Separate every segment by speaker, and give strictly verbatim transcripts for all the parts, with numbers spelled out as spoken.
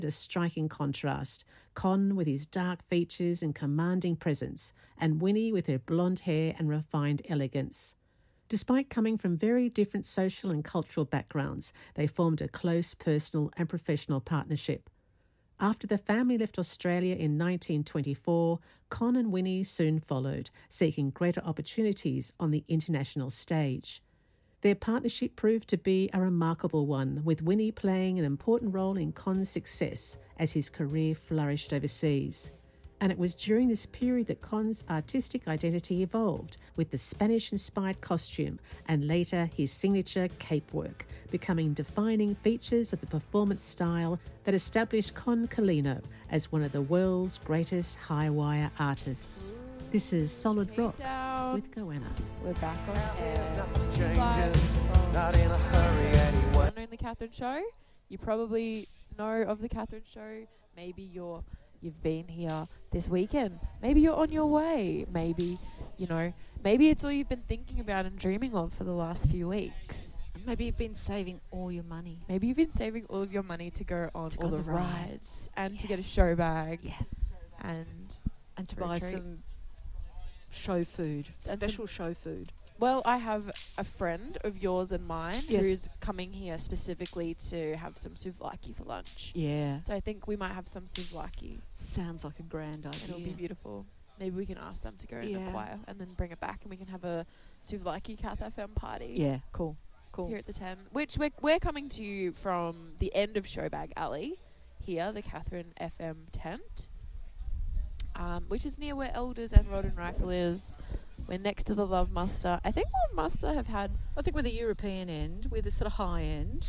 Speaker 1: A striking contrast, Con with his dark features and commanding presence, and Winnie with her blonde hair and refined elegance. Despite coming from very different social and cultural backgrounds, they formed a close personal and professional partnership. After the family left Australia in nineteen twenty-four, Con and Winnie soon followed, seeking greater opportunities on the international stage. Their partnership proved to be a remarkable one, with Winnie playing an important role in Con's success as his career flourished overseas. And it was during this period that Con's artistic identity evolved, with the Spanish-inspired costume and later his signature cape work, becoming defining features of the performance style that established Con Colino as one of the world's greatest high-wire artists. This is Solid Rock with Goanna.
Speaker 2: We're back on air.
Speaker 3: Nothing changes, not in a hurry anyway.
Speaker 2: Known the Catherine Show. You probably know of the Catherine Show. Maybe you're you've been here this weekend. Maybe you're on your way. Maybe, you know, maybe it's all you've been thinking about and dreaming of for the last few weeks.
Speaker 4: Maybe you've been saving all your money.
Speaker 2: Maybe you've been saving all of your money to go on
Speaker 4: To
Speaker 2: all
Speaker 4: go
Speaker 2: the
Speaker 4: on the ride.
Speaker 2: rides and to
Speaker 4: Yeah.
Speaker 2: get a show bag.
Speaker 4: Yeah.
Speaker 2: And
Speaker 4: And to
Speaker 2: For a
Speaker 4: buy
Speaker 2: treat.
Speaker 4: some show food,
Speaker 2: And
Speaker 4: special show food.
Speaker 2: well, I have a friend of yours and mine
Speaker 4: Yes.
Speaker 2: who's coming here specifically to have some souvlaki for lunch.
Speaker 4: Yeah.
Speaker 2: So I think we might have some souvlaki.
Speaker 4: Sounds like a grand idea.
Speaker 2: It'll be beautiful. Maybe we can ask them to go and
Speaker 4: Yeah.
Speaker 2: acquire and then bring it back, and we can have a souvlaki Cath F M party.
Speaker 4: Yeah, cool. Cool.
Speaker 2: Here at the ten, which we're, we're coming to you from the end of Showbag Alley, here, the Catherine F M tent, um, which is near where Elders and Rod and Rifle is. We're next to the Love Muster. I think Love Muster have had...
Speaker 4: I think we're the European end, we're the sort of high end.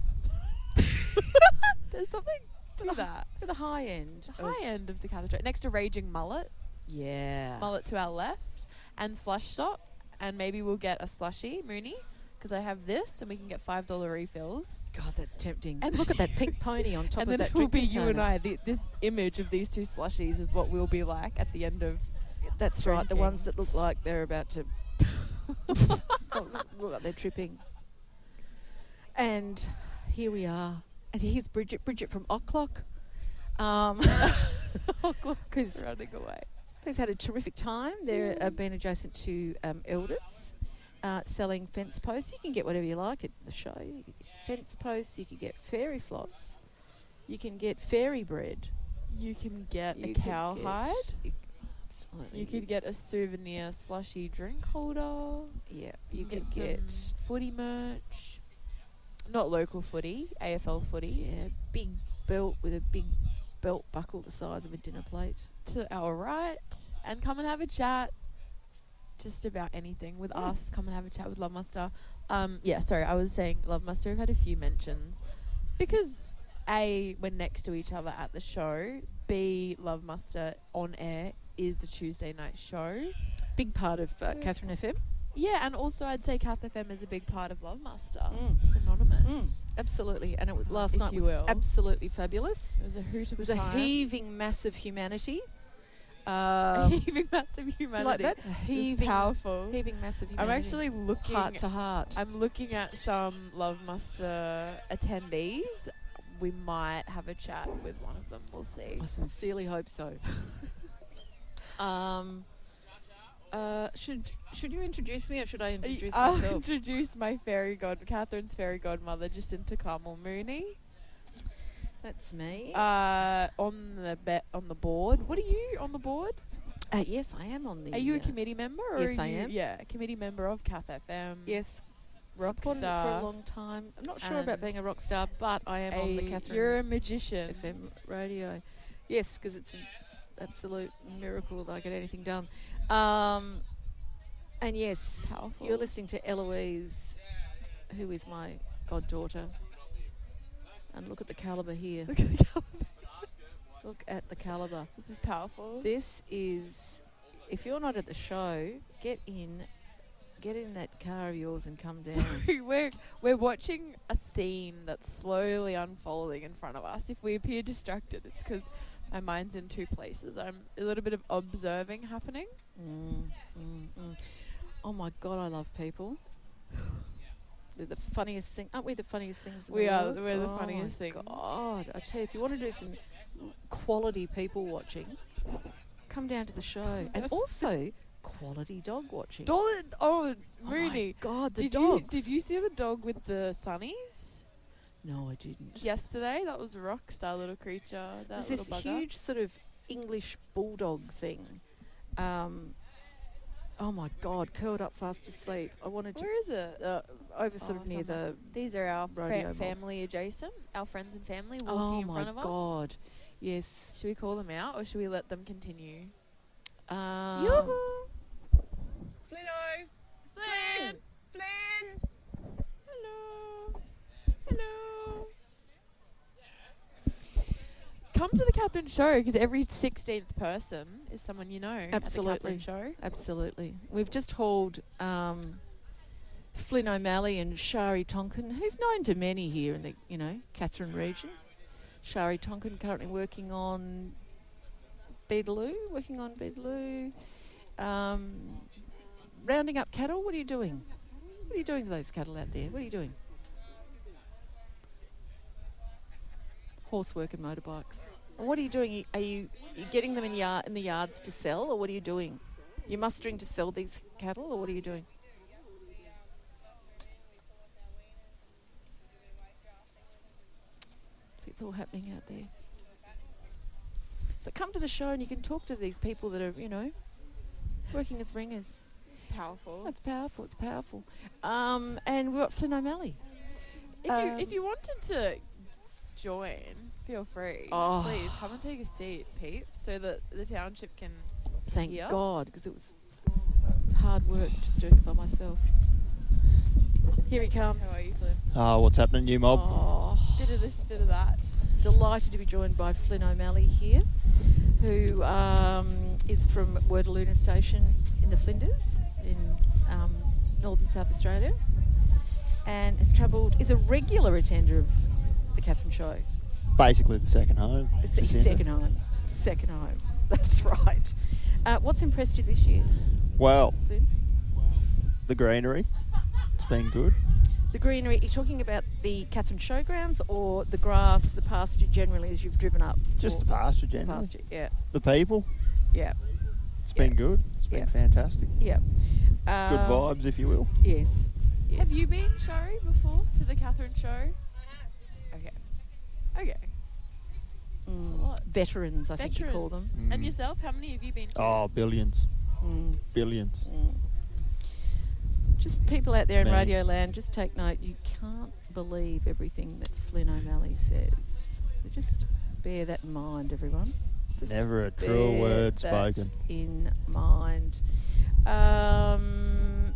Speaker 2: There's something to that.
Speaker 4: We're the high end.
Speaker 2: The high end of the Catherine Show. Next to Raging Mullet.
Speaker 4: Yeah.
Speaker 2: Mullet to our left. And Slush Stop. And maybe we'll get a slushie, Mooney, because I have this, and we can get five dollar refills.
Speaker 4: God, that's tempting.
Speaker 2: And
Speaker 4: And look at that pink pony on top
Speaker 2: And
Speaker 4: of
Speaker 2: then
Speaker 4: that
Speaker 2: it will
Speaker 4: drink
Speaker 2: be you and
Speaker 4: container.
Speaker 2: I. The, this image of these two slushies is what we'll be like at the end of...
Speaker 4: That's right, the
Speaker 2: drinking.
Speaker 4: ones that look like they're about to... look look like they're tripping. And here we are. And here's Bridget. Bridget from O'Clock. Um, who's,
Speaker 2: running away.
Speaker 4: who's had a terrific time. They're uh, been adjacent to um, Elders, uh, selling fence posts. You can get whatever you like at the show. You can get fence posts. You can get fairy floss. You can get fairy bread.
Speaker 2: You can get
Speaker 4: You
Speaker 2: a
Speaker 4: could
Speaker 2: cowhide.
Speaker 4: get- absolutely.
Speaker 2: You could get a souvenir slushy drink holder.
Speaker 4: Yeah,
Speaker 2: You,
Speaker 4: you
Speaker 2: can
Speaker 4: could
Speaker 2: get,
Speaker 4: get...
Speaker 2: some footy merch. Not local footy, A F L footy.
Speaker 4: Yeah, big belt with a big belt buckle the size of a dinner plate.
Speaker 2: To our right. And come and have a chat. Just about anything with
Speaker 4: Mm.
Speaker 2: us. Come and have a chat with Love Muster. Um, yeah, sorry, I was saying Love Muster have had a few mentions. Because A, we're next to each other at the show. B, Love Muster on air is a Tuesday night show.
Speaker 4: Big part of uh,
Speaker 2: So
Speaker 4: Catherine
Speaker 2: it's-
Speaker 4: F M.
Speaker 2: Yeah, and also I'd say Cath F M is a big part of Love Muster.
Speaker 4: Mm.
Speaker 2: Synonymous.
Speaker 4: Absolutely, and it was, last
Speaker 2: If
Speaker 4: night
Speaker 2: you
Speaker 4: was
Speaker 2: will.
Speaker 4: absolutely fabulous.
Speaker 2: It was a hoot
Speaker 4: It
Speaker 2: of
Speaker 4: was
Speaker 2: a
Speaker 4: a
Speaker 2: time.
Speaker 4: heaving mass of humanity.
Speaker 2: A
Speaker 4: Um,
Speaker 2: heaving massive
Speaker 4: do
Speaker 2: humanity.
Speaker 4: you like that? A
Speaker 2: It was
Speaker 4: heaving,
Speaker 2: powerful.
Speaker 4: heaving mass of
Speaker 2: I'm
Speaker 4: humanity.
Speaker 2: actually looking.
Speaker 4: heart to heart.
Speaker 2: I'm looking at some Love Muster attendees. We might have a chat with one of them. We'll see.
Speaker 4: I sincerely hope so. um, uh, should should you introduce me or should I introduce
Speaker 2: I'll
Speaker 4: myself?
Speaker 2: introduce my fairy god, Catherine's fairy godmother, Jacinta Carmel Mooney.
Speaker 4: That's me.
Speaker 2: Uh, on the be- on the board. What are you on the board?
Speaker 4: Uh, yes, I am on the.
Speaker 2: Are you a
Speaker 4: uh,
Speaker 2: committee member? Or
Speaker 4: yes,
Speaker 2: are
Speaker 4: I
Speaker 2: you,
Speaker 4: am.
Speaker 2: Yeah, a committee member of Cath F M.
Speaker 4: Yes,
Speaker 2: rock
Speaker 4: supported it for
Speaker 2: star.
Speaker 4: a long time. I'm not sure about
Speaker 2: And
Speaker 4: being a rock star, but I am on the
Speaker 2: A-
Speaker 4: Catherine
Speaker 2: You're a magician.
Speaker 4: F M radio. Yes, because it's an absolute miracle that I get anything done. Um, and yes,
Speaker 2: Powerful.
Speaker 4: you're listening to Eloise, who is my goddaughter. And look at the calibre here.
Speaker 2: Look at the colour.
Speaker 4: Look at the calibre.
Speaker 2: This is powerful.
Speaker 4: This is, if you're not at the show, get in, get in that car of yours and come down.
Speaker 2: Sorry, we're we're watching a scene that's slowly unfolding in front of us. If we appear distracted, it's because my mind's in two places. I'm a little bit of observing happening.
Speaker 4: Mm, mm, mm. Oh my God, I love people. They're the funniest thing. Aren't we the funniest things in
Speaker 2: We
Speaker 4: the
Speaker 2: are,
Speaker 4: world?
Speaker 2: we're the
Speaker 4: Oh
Speaker 2: funniest
Speaker 4: my
Speaker 2: things.
Speaker 4: God, I tell you, if you want to do some quality people watching, come down to the show. And also quality dog watching.
Speaker 2: Dog, oh,
Speaker 4: Oh
Speaker 2: Rooney.
Speaker 4: my God, the
Speaker 2: did
Speaker 4: dogs.
Speaker 2: you did you see the dog with the sunnies
Speaker 4: No, I didn't.
Speaker 2: yesterday? That was a rock star little creature. That
Speaker 4: There's
Speaker 2: little
Speaker 4: this
Speaker 2: bugger.
Speaker 4: huge sort of English bulldog thing. Um, oh my God, curled up fast asleep. I wanted to
Speaker 2: Where is it?
Speaker 4: uh, over sort
Speaker 2: Oh,
Speaker 4: of near
Speaker 2: somewhere.
Speaker 4: the.
Speaker 2: These are our
Speaker 4: rodeo
Speaker 2: fa-
Speaker 4: mob.
Speaker 2: family adjacent, our friends and family walking
Speaker 4: Oh
Speaker 2: in
Speaker 4: my
Speaker 2: front of us.
Speaker 4: God, yes.
Speaker 2: Should we call them out or should we let them continue?
Speaker 4: Um,
Speaker 2: Yoo-hoo!
Speaker 5: Flino!
Speaker 2: Flynn!
Speaker 5: Flynn!
Speaker 2: Hello! Hello! Come to the Catherine Show because every sixteenth person is someone you know at the
Speaker 4: Absolutely.
Speaker 2: Catherine Show.
Speaker 4: Absolutely. We've just hauled um, Flynn O'Malley and Shari Tonkin, who's known to many here in the, you know, Catherine region. Shari Tonkin currently working on Beetaloo, working on Beetaloo. Um, rounding up cattle, what are you doing? What are you doing to those cattle out there? What are you doing? Horsework and motorbikes. And what are you doing? Are you, are you getting them in, yard, in the yards to sell, or what are you doing? You're mustering to sell these cattle, or what are you doing? See, it's all happening out there. So come to the show and you can talk to these people that are, you know, working as ringers.
Speaker 2: It's powerful.
Speaker 4: That's powerful. It's powerful. Um, and we've got Flynn O'Malley.
Speaker 2: If
Speaker 4: Um,
Speaker 2: you if you wanted to join, feel free.
Speaker 4: Oh.
Speaker 2: Please come and take a seat, peeps, so that the township can.
Speaker 4: Thank
Speaker 2: Yeah.
Speaker 4: God, because it was, it was hard work just doing it by myself. Here he comes.
Speaker 2: How are you, Flynn?
Speaker 6: Ah, what's happening, you mob?
Speaker 4: Oh,
Speaker 2: Bit of this, bit of that.
Speaker 4: delighted to be joined by Flynn O'Malley here, who um, is from Wordaluna Station in the Flinders in um, northern South Australia, and has travelled, is a regular attender of the Catherine Show.
Speaker 6: Basically the second home.
Speaker 4: It's his
Speaker 6: Jacinda.
Speaker 4: second home. Second home. That's right. Uh, what's impressed you this year,
Speaker 6: Well,
Speaker 4: Flynn?
Speaker 6: the greenery. It's been good.
Speaker 4: The greenery, are you talking about the Catherine Showgrounds or the grass, the pasture generally as you've driven up?
Speaker 6: Just
Speaker 4: Or
Speaker 6: the pasture,
Speaker 4: the
Speaker 6: generally.
Speaker 4: pasture, yeah.
Speaker 6: The people.
Speaker 4: Yeah.
Speaker 6: It's
Speaker 4: Yeah.
Speaker 6: been good. It's been
Speaker 4: Yeah.
Speaker 6: fantastic.
Speaker 4: Yeah.
Speaker 6: Good
Speaker 4: Um,
Speaker 6: vibes, if you will.
Speaker 4: Yes. yes.
Speaker 2: Have you been, Shari, before to the Catherine Show? Okay. Okay.
Speaker 4: Mm,
Speaker 2: a lot.
Speaker 4: veterans, I think you call them.
Speaker 2: Veterans. And
Speaker 6: Mm.
Speaker 2: yourself, how many have you been to?
Speaker 6: Oh, billions.
Speaker 4: Mm,
Speaker 6: Billions.
Speaker 4: mm. Just people out there in
Speaker 6: Many.
Speaker 4: Radio Land, just take note. You can't believe everything that Flynn O'Malley says. So just bear that in mind, everyone. Just
Speaker 6: Never a truer
Speaker 4: bear
Speaker 6: word
Speaker 4: that
Speaker 6: spoken.
Speaker 4: in mind. Um,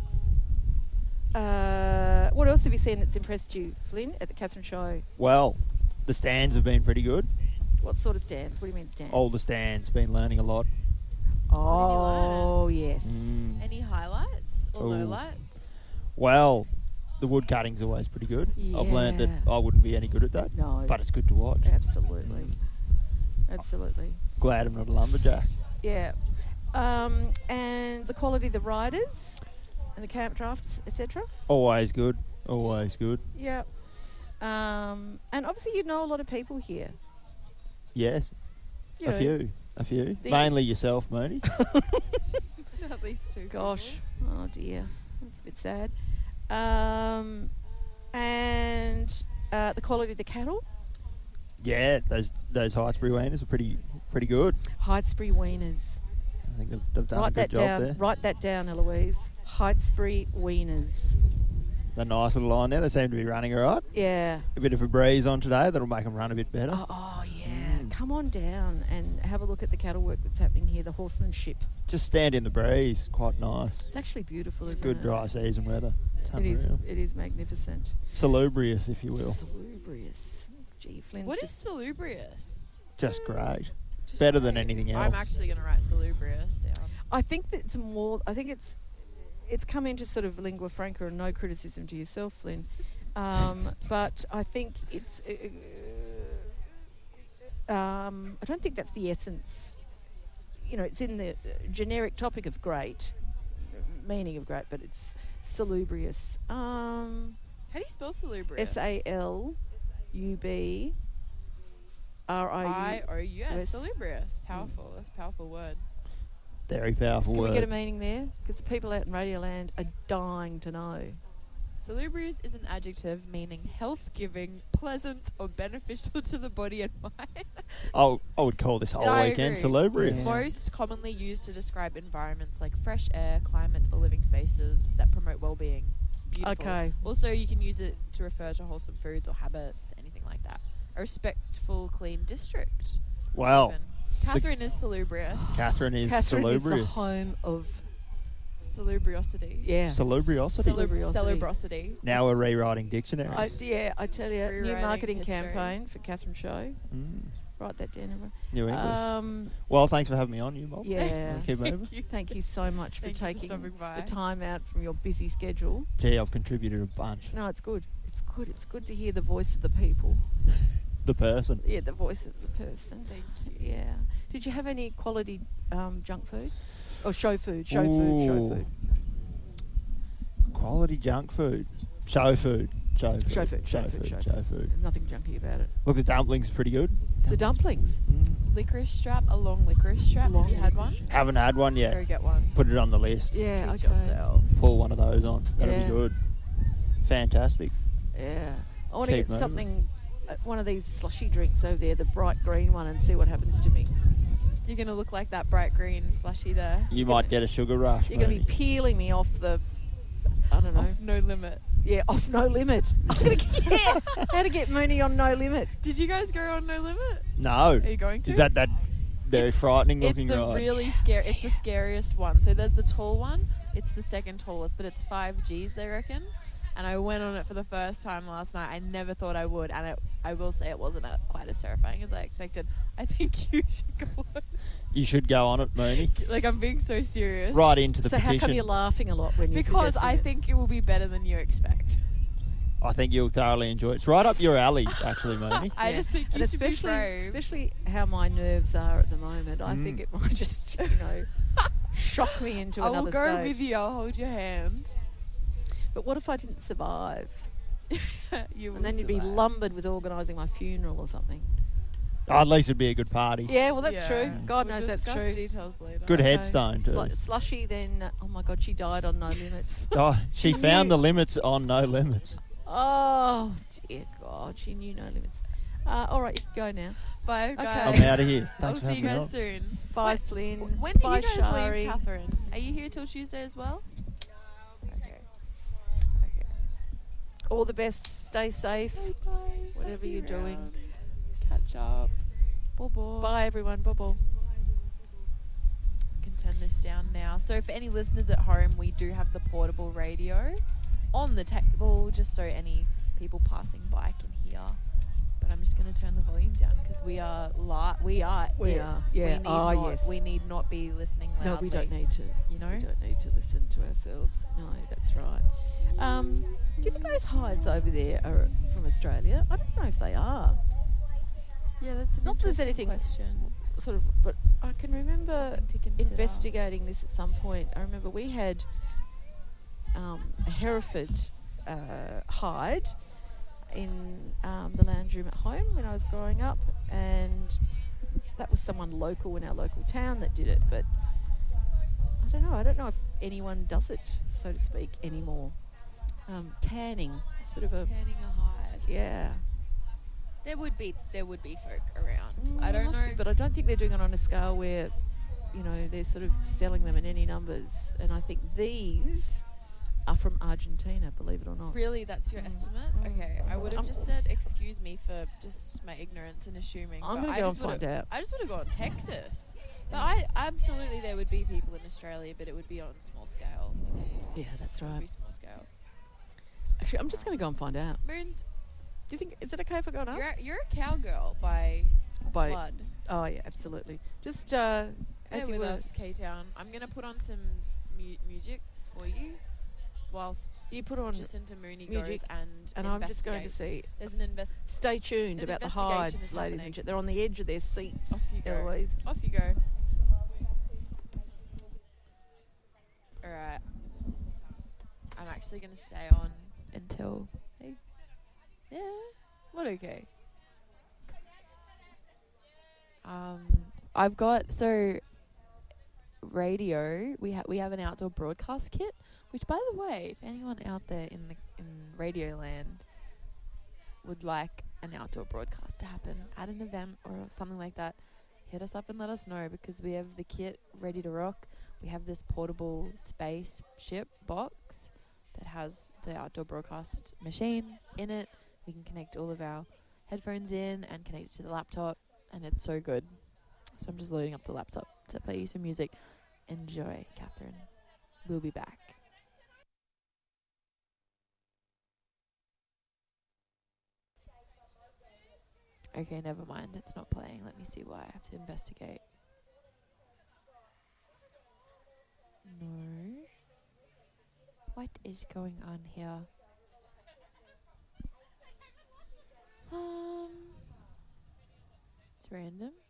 Speaker 4: uh, what else have you seen that's impressed you, Flynn, at the Catherine Show?
Speaker 6: Well, the stands have been pretty good.
Speaker 4: What sort of stands? What do you mean stands?
Speaker 6: All the stands. Been learning a lot.
Speaker 4: Oh, yes.
Speaker 6: Mm.
Speaker 2: Any highlights or
Speaker 6: Ooh.
Speaker 2: lowlights?
Speaker 6: Well, the wood cutting's always pretty good. I've learned that
Speaker 4: Yeah.
Speaker 6: I wouldn't be any good at that,
Speaker 4: No.
Speaker 6: but it's good to watch.
Speaker 4: Absolutely. Absolutely.
Speaker 6: Glad I'm not a lumberjack.
Speaker 4: Yeah. Um, and the quality of the riders and the camp drafts, et cetera.
Speaker 6: Always good. Always good.
Speaker 4: Yeah. Um, and obviously you know a lot of people here.
Speaker 6: Yes.
Speaker 4: You
Speaker 6: A
Speaker 4: know,
Speaker 6: few. A few.
Speaker 4: The-
Speaker 6: Mainly yourself, Mooney.
Speaker 2: At least two.
Speaker 4: Gosh. Oh dear. That's a bit sad. Um, and uh, the quality of the cattle.
Speaker 6: Yeah, those those Hightsbury Wieners are pretty pretty good.
Speaker 4: Hightsbury Wieners.
Speaker 6: I think they've, they've done
Speaker 4: Write
Speaker 6: a good
Speaker 4: that
Speaker 6: job
Speaker 4: down.
Speaker 6: there.
Speaker 4: Write that down, Eloise. Hightsbury Wieners.
Speaker 6: The nice little line there. They seem to be running all right.
Speaker 4: Yeah.
Speaker 6: A bit of a breeze on today. That'll make them run a bit better.
Speaker 4: Oh, oh yeah.
Speaker 6: Mm.
Speaker 4: Come on down and have a look at the cattle work that's happening here, the horsemanship.
Speaker 6: Just stand in the breeze. Quite nice.
Speaker 4: It's actually beautiful,
Speaker 6: It's
Speaker 4: isn't
Speaker 6: good
Speaker 4: it?
Speaker 6: dry season weather. It's
Speaker 4: It is,
Speaker 6: unreal.
Speaker 4: it is magnificent.
Speaker 6: Salubrious, if you will.
Speaker 4: Salubrious. Gee, Flynn's
Speaker 2: What is
Speaker 4: just...
Speaker 2: salubrious?
Speaker 6: Just great.
Speaker 2: Just
Speaker 6: Better than
Speaker 2: great.
Speaker 6: anything
Speaker 2: I'm
Speaker 6: else.
Speaker 2: actually going to write salubrious down.
Speaker 4: I think that it's more... I think it's it's come into sort of lingua franca, and no criticism to yourself, Flynn. Um, but I think it's... Uh, um, I don't think that's the essence. You know, it's in the uh, generic topic of great, meaning of great, but it's salubrious. Um,
Speaker 2: How do you spell salubrious?
Speaker 4: S A L U B R
Speaker 2: I
Speaker 4: I U.
Speaker 2: O U S.
Speaker 4: Yes.
Speaker 2: Salubrious. Powerful. That's a powerful word.
Speaker 6: Very powerful
Speaker 4: Can
Speaker 6: word.
Speaker 4: we get a meaning there? Because the people out in Radioland are dying to know.
Speaker 2: Salubrious is an adjective meaning health-giving, pleasant, or beneficial to the body and mind.
Speaker 6: Oh, I would call this whole
Speaker 2: I
Speaker 6: weekend
Speaker 2: agree.
Speaker 6: salubrious.
Speaker 4: Yeah.
Speaker 2: Most commonly used to describe environments like fresh air, climates, or living spaces that promote well-being. Beautiful.
Speaker 4: Okay.
Speaker 2: Also, you can use it to refer to wholesome foods or habits, anything like that. A respectful, clean district.
Speaker 6: Wow.
Speaker 2: even. Catherine is salubrious.
Speaker 6: Catherine is
Speaker 4: Catherine is the
Speaker 6: salubrious.
Speaker 4: home of
Speaker 2: Salubriosity.
Speaker 4: yeah.
Speaker 6: Salubriosity.
Speaker 2: Salub-
Speaker 4: Salubriosity.
Speaker 2: Salubrosity.
Speaker 6: Now we're rewriting dictionaries.
Speaker 4: I, yeah, I tell you, new
Speaker 2: Rewriting
Speaker 4: marketing
Speaker 2: history.
Speaker 4: campaign for Catherine Show.
Speaker 6: Mm.
Speaker 4: Write that down, everyone.
Speaker 6: New English.
Speaker 4: Um,
Speaker 6: well, thanks for having me on, you Bob.
Speaker 4: yeah.
Speaker 6: Keep moving.
Speaker 4: Thank you so much for
Speaker 2: Thank you for
Speaker 4: taking
Speaker 2: stopping by.
Speaker 4: the time out from your busy schedule.
Speaker 6: Gee, I've contributed a bunch.
Speaker 4: No, it's good. It's good. It's good to hear the voice of the people.
Speaker 6: The person.
Speaker 4: Yeah, the voice of the person.
Speaker 2: Thank you.
Speaker 4: Yeah. Did you have any quality um, junk food? Or show food? Show food, show
Speaker 6: Ooh.
Speaker 4: food.
Speaker 6: Quality junk food. Show food. Show food.
Speaker 4: Show food, show food, show
Speaker 6: Show food.
Speaker 4: Nothing junky about it.
Speaker 6: Look, the dumplings are pretty good.
Speaker 4: The dumplings.
Speaker 6: Mm.
Speaker 2: Licorice strap, a long licorice strap.
Speaker 4: Long
Speaker 2: Have you had one?
Speaker 4: licorice.
Speaker 6: Haven't had one
Speaker 2: Go
Speaker 6: yet.
Speaker 2: get one.
Speaker 6: Put it on the list.
Speaker 4: Yeah,
Speaker 2: Treat
Speaker 4: okay.
Speaker 2: yourself.
Speaker 6: Pull one of those on. That'll
Speaker 4: Yeah.
Speaker 6: be good. Fantastic.
Speaker 4: Yeah. I want to
Speaker 6: Keep
Speaker 4: get
Speaker 6: moving.
Speaker 4: something, uh, one of these slushy drinks over there, the bright green one, and see what happens to me.
Speaker 2: You're going to look like that bright green slushy there.
Speaker 6: You might get a sugar rush.
Speaker 4: You're going to be
Speaker 6: Mooney.
Speaker 4: peeling me off the, I don't know.
Speaker 2: Off no limit.
Speaker 4: Yeah, off No Limit. I'm gonna get, yeah, how to get Mooney on No Limit.
Speaker 2: Did you guys go on no limit?
Speaker 6: No.
Speaker 2: Are you going to?
Speaker 6: Is that that very
Speaker 2: It's-
Speaker 6: frightening
Speaker 2: It's
Speaker 6: looking
Speaker 2: the
Speaker 6: ride?
Speaker 2: really scary. It's the scariest one. So there's the tall one. It's the second tallest, but it's five G's, they reckon. And I went on it for the first time last night. I never thought I would, and it, I will say it wasn't uh, quite as terrifying as I expected. I think you should go on.
Speaker 6: You should go on it, Mooney.
Speaker 2: Like, I'm being so serious.
Speaker 6: Right into the
Speaker 4: So how
Speaker 6: petition.
Speaker 4: come you're laughing a lot when you
Speaker 2: Because I think it will be better than you expect.
Speaker 6: I think you'll thoroughly enjoy it. It's right up your alley, actually, Mooney.
Speaker 2: I
Speaker 4: Yeah.
Speaker 2: just think
Speaker 4: and
Speaker 2: you should be
Speaker 4: especially,
Speaker 2: brave.
Speaker 4: especially how my nerves are at the moment, I
Speaker 6: Mm.
Speaker 4: think it might just, you know, shock me into
Speaker 2: I will
Speaker 4: another
Speaker 2: go
Speaker 4: stage.
Speaker 2: with you. I'll hold your hand.
Speaker 4: But what if I didn't survive?
Speaker 2: you will
Speaker 4: And then you'd be
Speaker 2: survive.
Speaker 4: lumbered with organising my funeral or something.
Speaker 6: Oh, at least it'd be a good party.
Speaker 4: Yeah, well, that's
Speaker 2: Yeah.
Speaker 4: true. God
Speaker 2: We'll
Speaker 4: knows that's
Speaker 2: discuss
Speaker 4: true.
Speaker 2: details later.
Speaker 6: Good
Speaker 4: Okay.
Speaker 6: headstone, too.
Speaker 4: Slu- slushy, then, uh, oh my God, she died on No Limits.
Speaker 6: Oh, she
Speaker 4: She
Speaker 6: found
Speaker 4: knew-
Speaker 6: the limits on No Limits.
Speaker 4: Oh, dear God, she knew No Limits. Uh, all right, you can go now.
Speaker 2: Bye,
Speaker 4: Okay.
Speaker 2: guys.
Speaker 6: I'm out of here.
Speaker 2: I'll
Speaker 6: Thanks for
Speaker 2: see you
Speaker 6: having me
Speaker 2: guys
Speaker 6: on.
Speaker 2: soon.
Speaker 4: Bye,
Speaker 2: When-
Speaker 4: Flynn.
Speaker 2: When do
Speaker 4: Bye,
Speaker 2: you guys
Speaker 4: Shari.
Speaker 2: leave, Catherine? Are you here till Tuesday as well? Okay. Okay.
Speaker 4: All the best. Stay safe.
Speaker 2: Bye.
Speaker 4: Whatever
Speaker 2: I'll see
Speaker 4: you're
Speaker 2: you
Speaker 4: doing.
Speaker 2: around. Catch up. Bye bye.
Speaker 4: Bye, everyone. Bye-bye.
Speaker 2: Can turn this down now. So for any listeners at home, we do have the portable radio on the table, just so any people passing by can hear. But I'm just going to turn the volume down because we are li- we are
Speaker 4: We
Speaker 2: it.
Speaker 4: are,
Speaker 2: So
Speaker 4: yeah.
Speaker 2: We need
Speaker 4: Oh,
Speaker 2: not,
Speaker 4: yes.
Speaker 2: We need not be listening loudly.
Speaker 4: No, we don't need to.
Speaker 2: You know?
Speaker 4: We don't need to listen to ourselves. No, that's right. Um, do you think those hides over there are from Australia? I don't know if they are.
Speaker 2: Yeah, that's an
Speaker 4: Not that there's
Speaker 2: interesting
Speaker 4: anything
Speaker 2: question.
Speaker 4: Sort of, but I can remember
Speaker 2: Something to consider.
Speaker 4: investigating this at some point. I remember we had um, a Hereford uh, hide in um, the lounge room at home when I was growing up, and that was someone local in our local town that did it. But I don't know. I don't know if anyone does it, so to speak, anymore. Um, tanning, sort of a
Speaker 2: Tanning a hide.
Speaker 4: yeah.
Speaker 2: There would be there would be folk around.
Speaker 4: Mm,
Speaker 2: I don't
Speaker 4: must
Speaker 2: know.
Speaker 4: be, but I don't think they're doing it on a scale where, you know, they're sort of selling them in any numbers. And I think these are from Argentina, believe it or not.
Speaker 2: Really, that's your
Speaker 4: Mm.
Speaker 2: estimate?
Speaker 4: Mm.
Speaker 2: Okay, I would have
Speaker 4: I'm-
Speaker 2: just said excuse me for just my ignorance and assuming.
Speaker 4: I'm
Speaker 2: but
Speaker 4: going
Speaker 2: I
Speaker 4: to go
Speaker 2: just
Speaker 4: and find
Speaker 2: would've-
Speaker 4: out.
Speaker 2: I just would have gone Texas. But I absolutely there would be people in Australia, but it would be on small scale.
Speaker 4: Yeah, that's
Speaker 2: It would be
Speaker 4: right.
Speaker 2: small scale.
Speaker 4: Actually, I'm just going to go and find out.
Speaker 2: Moons,
Speaker 4: Do you think, is it okay if I go and ask?
Speaker 2: you're a, you're a cowgirl by
Speaker 4: By-
Speaker 2: blood.
Speaker 4: Oh, yeah, absolutely. Just uh,
Speaker 2: Bear
Speaker 4: as you
Speaker 2: with
Speaker 4: were.
Speaker 2: us, K-Town. I'm going to put on some mu- music for you whilst
Speaker 4: You put on,
Speaker 2: Jacinta Mooney
Speaker 4: music,
Speaker 2: goes and
Speaker 4: and I'm just going to
Speaker 2: investigates.
Speaker 4: see.
Speaker 2: There's an invest.
Speaker 4: Stay tuned
Speaker 2: An
Speaker 4: about the
Speaker 2: investigation
Speaker 4: hides,
Speaker 2: is
Speaker 4: ladies
Speaker 2: happening.
Speaker 4: and gentlemen. They're on the edge of their seats,
Speaker 2: Off you go.
Speaker 4: Eloise.
Speaker 2: Off you go. Alright. I'm actually going to stay on until they Yeah. What okay? Um, I've got so radio. We have we have an outdoor broadcast kit. Which, by the way, if anyone out there in the in Radio Land would like an outdoor broadcast to happen at an event or something like that, hit us up and let us know, because we have the kit ready to rock. We have this portable spaceship box that has the outdoor broadcast machine in it. We can connect all of our headphones in and connect it to the laptop, and it's so good. So I'm just loading up the laptop to play you some music. Enjoy, Catherine. We'll be back. Okay, never mind. It's not playing. Let me see why. I have to investigate. No. What is going on here? Um, it's random.